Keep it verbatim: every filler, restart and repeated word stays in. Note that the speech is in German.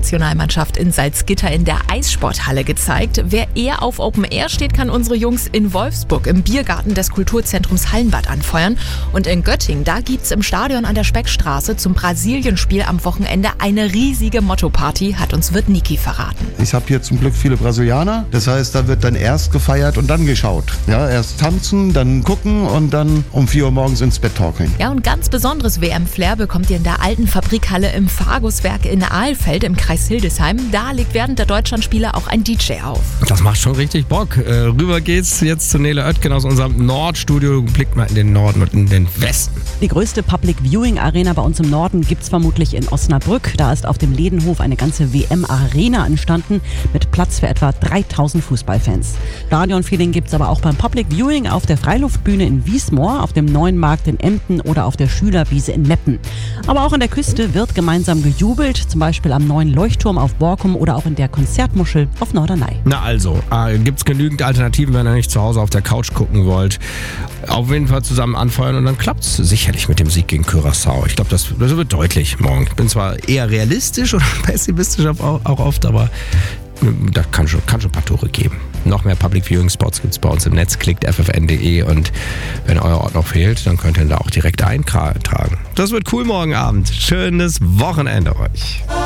Fußballnationalmannschaft in Salzgitter in der Eissporthalle gezeigt. Wer eher auf Open Air steht, kann unsere Jungs in Wolfsburg im Biergarten des Kulturzentrums Hallenbad anfeuern. Und in Göttingen, da gibt's im Stadion an der Speckstraße zum Brasilienspiel am Wochenende eine riesige Motto-Party, hat uns Wirt Niki verraten. Ich habe hier zum Glück viele Brasilianer. Das heißt, da wird dann erst gefeiert und dann geschaut. Ja, erst tanzen, dann gucken und dann um vier Uhr morgens ins Bett torkeln. Ja, und ganz besonderes W M-Flair bekommt ihr in der alten Fabrikhalle im Farguswerk in Ahlfeld im Kreis Hildesheim. Da legt während der Deutschlandspiele auch ein D J auf. Das macht schon richtig Bock. Äh, rüber geht's jetzt zu Nele Oetken aus unserem Nordstudio. Blickt mal in den Norden und in den Westen. Die größte Public Viewing Arena bei uns im Norden gibt's vermutlich in Osnabrück. Da ist auf dem Ledenhof eine ganze W M-Arena entstanden mit Platz für etwa dreitausend Fußballfans. Stadion-Feeling gibt's aber auch beim Public Viewing auf der Freiluftbühne in Wiesmoor, auf dem Neuen Markt in Emden oder auf der Schülerwiese in Meppen. Aber auch an der Küste wird gemeinsam gejubelt, zum Beispiel am neuen Leuchtturm auf Borkum oder auch in der Konzertmuschel auf Norderney. Na also, äh, gibt's genügend Alternativen, wenn ihr nicht zu Hause auf der Couch gucken wollt. Auf jeden Fall zusammen anfeuern und dann klappt's sicherlich mit dem Sieg gegen Curaçao. Ich glaube, das, das wird deutlich morgen. Ich bin zwar eher realistisch oder pessimistisch auch, auch oft, aber da kann schon, kann schon ein paar Tore geben. Noch mehr Public Viewing Spots gibt es bei uns im Netz. Klickt f f n punkt d e und wenn euer Ort noch fehlt, dann könnt ihr ihn da auch direkt eintragen. Das wird cool morgen Abend. Schönes Wochenende euch.